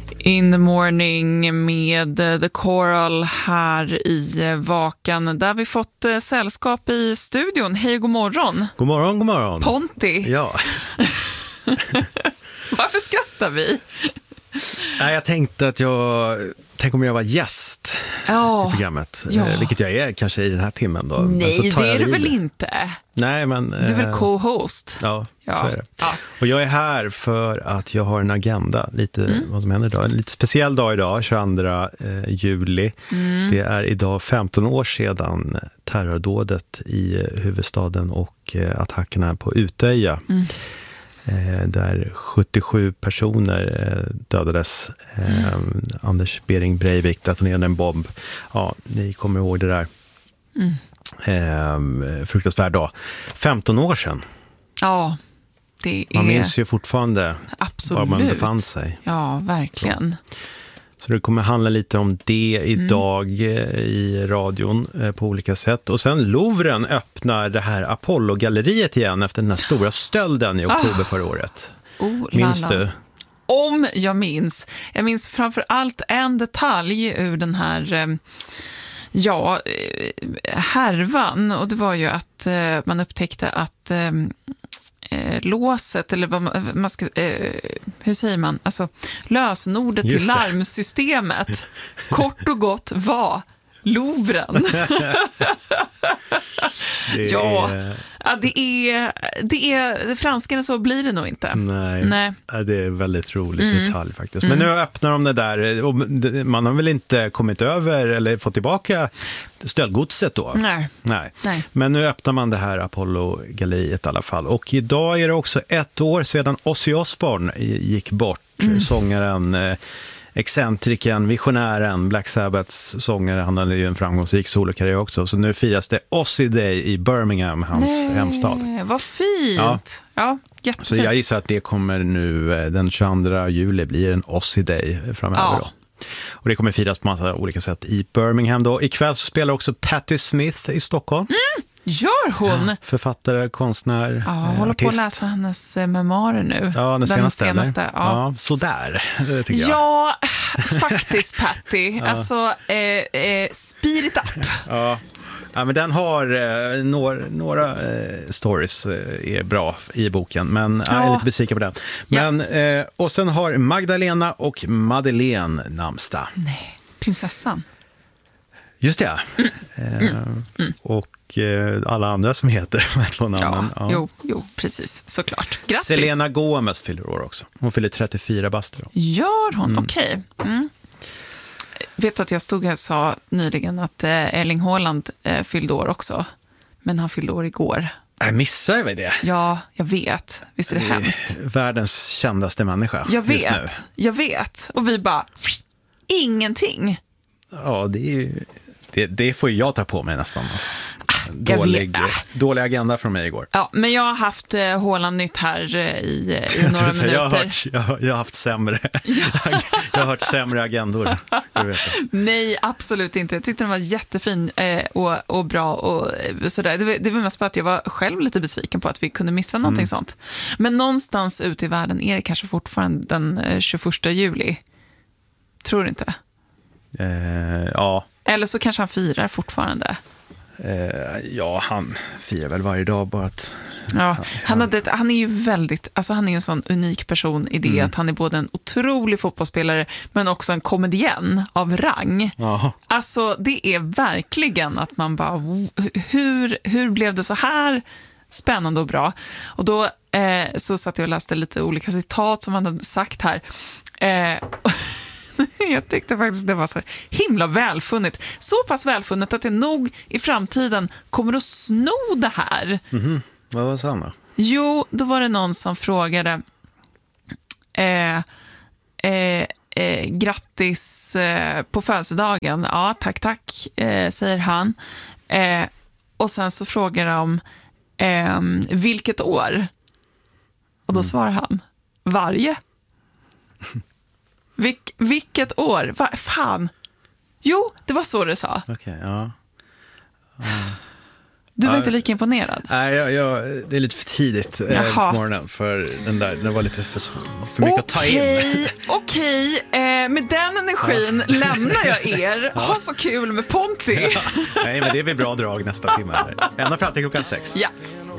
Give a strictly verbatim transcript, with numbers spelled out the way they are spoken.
In the morning med The Coral här i Vakan, där vi fått eh, sällskap i studion. Hej, god morgon. God morgon, god morgon. Ponti. Ja. Varför skrattar vi? Nej, jag tänkte att jag... Tänk om jag var gäst oh, i programmet. Ja. Eh, vilket jag är kanske i den här timmen då. Nej, så tar det är jag du vid. väl inte? Nej, men... Du är väl co-host? Ja, ja, så är det. Ja. Och jag är här för att jag har en agenda. Lite mm. vad som händer idag. En lite speciell dag idag, tjugoandra juli. Mm. Det är idag femton år sedan terrordådet i huvudstaden och attackerna på Utöja. Mm. Där sjuttiosju personer dödades. Mm. Anders Behring Breivik detonerade en bomb. Ja, ni kommer ihåg det där. Mm. Eh, fruktansvärd dag. femton år sedan. Ja, det är... Man minns ju fortfarande Absolut. var man befann sig. Ja, verkligen. Så. Så det kommer handla lite om det idag mm. i radion eh, på olika sätt. Och sen Louvren öppnar det här Apollo-galleriet igen efter den här stora stölden i oktober oh. förra året. Oh, minns lala. du? Om jag minns. Jag minns framför allt en detalj ur den här eh, ja, härvan. Och det var ju att eh, man upptäckte att... Eh, Eh, låset, eller vad man, man ska, eh, hur säger man? Alltså, lösenordet till larmsystemet kort och gott var Louvren. det ja, är... ja, det är det är franskarna, så blir det nog inte. Nej, Nej. Det är väldigt rolig mm. detalj faktiskt. Men mm. nu öppnar de det där och man har väl inte kommit över eller fått tillbaka stöldgodset då? Nej. Nej. Nej. Men nu öppnar man det här Apollo-galleriet i alla fall. Och idag är det också ett år sedan Ozzy Osbourne gick bort. Mm. Sångaren, excentriken, visionären, Black Sabbaths sångare. Han hade ju en framgångsrik solokarriär också. Så nu firas det Ozzy Day i Birmingham, hans Nej, hemstad. Vad fint! Ja. Ja, jättefint. Så jag gissar att det kommer nu den tjugoandra juli blir en Ozzy Day framöver ja. då. Och det kommer firas på massa olika sätt i Birmingham då. Ikväll så spelar också Patti Smith i Stockholm. Mm, gör hon? Ja, författare, konstnär, ja, eh, håller artist. på att läsa hennes eh, memoarer nu. Ja, den senaste. Den senaste ja. Ja, sådär, det tycker jag. Ja, faktiskt Patti. ja. Alltså, eh, eh, spirit up. Ja. Ja, men den har eh, några, några eh, stories eh, är bra i boken, men ja. jag är lite besviken på den. Men, ja. eh, och sen har Magdalena och Madeleine namnsdag. Nej, prinsessan. Just det. Mm. Eh, mm. Mm. Och eh, alla andra som heter de här två namnen. Ja, ja. Jo, jo, precis, såklart. Grattis. Selena Gomez fyller år också. Hon fyller trettiofyra bast då. Gör hon? Mm. Okej. Okay. Mm. Vet du att jag stod här och sa nyligen att eh, Erling Haaland eh, fyllde år också. Men han fyllde år igår. Jag missar väl det? Ja, jag vet. Visst är det, det är hemskt? Världens kändaste människa. Jag vet, jag vet. Och vi bara, ingenting. Ja, det, är ju, det, det får jag ta på mig nästan. Alltså. Dålig, dålig agenda från mig igår. Ja, men jag har haft eh, Haaland-nytt här eh, i, i några minuter. Jag har, hört, jag, jag har haft sämre jag har hört sämre agendor. Nej, absolut inte. Jag tyckte den var jättefin eh, och, och bra och sådär. Det, det var mest på att jag var själv lite besviken på att vi kunde missa någonting mm. sånt. Men någonstans ute i världen är det kanske fortfarande den eh, tjugoförsta juli. Tror du inte? Eh, ja. Eller så kanske han firar fortfarande. Eh, ja, han firar väl varje dag bara att... Ja, han, hade ett, han är ju väldigt... Alltså han är en sån unik person i det mm. att han är både en otrolig fotbollsspelare men också en komedienn av rang. Aha. Alltså det är verkligen att man bara... Hur, hur blev det så här spännande och bra? Och då eh, så satt jag och läste lite olika citat som han hade sagt här. Eh, Jag tyckte faktiskt det var så himla välfunnet. Så pass välfunnet att det nog i framtiden kommer att sno det här. Mm-hmm. Vad var samma? Jo, då var det någon som frågade eh, eh, eh, grattis eh, på födelsedagen. Ja, tack, tack, eh, säger han. Eh, och sen så frågar de eh, vilket år? Och då mm. svarar han varje. Vilk, vilket år? Va, fan. Jo, det var så det sa. Okej, okay, ja. ja. Du var ja. inte lika imponerad? Nej, jag, jag, det är lite för tidigt eh, på morgonen för den där. Det var lite för, för mycket okej, att ta in. Okej, eh, med den energin ja. lämnar jag er. Ha så kul med Ponti. Ja. Nej, men det är väl bra drag nästa timme. Ända fram till klockan sex. Ja.